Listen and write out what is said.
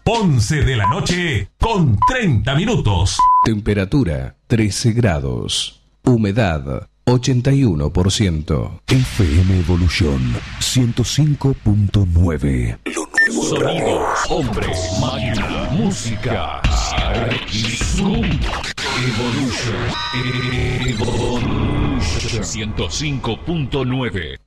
11 de la noche con 30 minutos. Temperatura 13 grados. Humedad 81%. FM Evolución 105.9. Lo nuevo. Sonidos, hombres, máquina, música. Evolution. Evolution 105.9.